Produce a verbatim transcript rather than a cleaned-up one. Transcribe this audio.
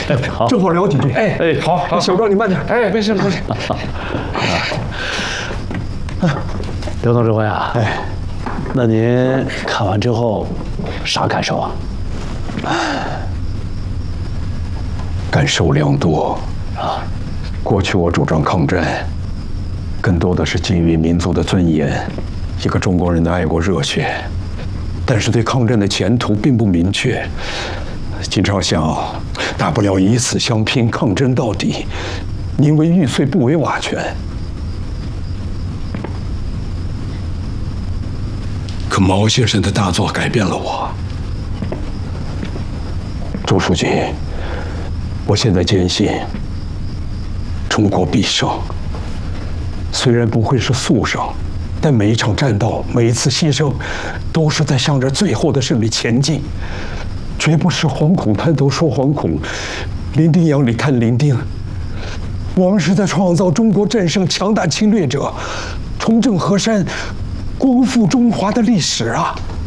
哎，好， 正好聊几句。 哎哎，好，好， 小赵你慢点。 哎，没事没事。刘总指挥啊，哎，那您看完之后啥感受啊？ 感受良多啊！过去我主张抗战，更多的是基于民族的尊严，一个中国人的爱国热血，但是对抗战的前途并不明确，经常想，大不了以死相拼，抗争到底，宁为玉碎不为瓦全。可毛先生的大作改变了我，周书记。我现在坚信，中国必胜。虽然不会是速胜，但每一场战斗，每一次牺牲，都是在向着最后的胜利前进，绝不是惶恐滩头说惶恐，伶仃洋里看伶仃。我们是在创造中国战胜强大侵略者、重振河山、光复中华的历史啊！